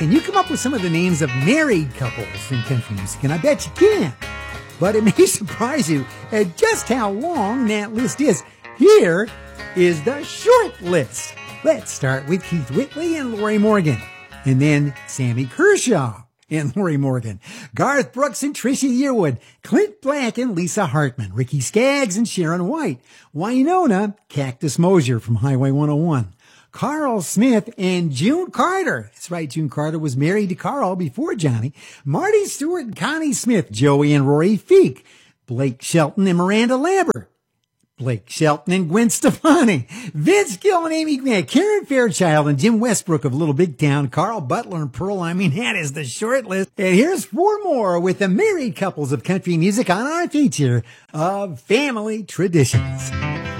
Can you come up with some of the names of married couples in country music? And I bet you can. But it may surprise you at just how long that list is. Here is the short list. Let's start with Keith Whitley and Lorrie Morgan. And then Sammy Kershaw and Lorrie Morgan. Garth Brooks and Trisha Yearwood. Clint Black and Lisa Hartman. Ricky Skaggs and Sharon White. Wynonna, Cactus Mosier from Highway 101. Carl Smith and June Carter. That's right, June Carter was married to Carl before Johnny. Marty Stewart and Connie Smith. Joey and Rory Feek. Blake Shelton and Miranda Lambert. Blake Shelton and Gwen Stefani. Vince Gill and Amy Grant. Karen Fairchild and Jim Westbrook of Little Big Town. Carl Butler and Pearl. I mean, that is the short list. And here's 4 more with the married couples of country music on our feature of Family Traditions.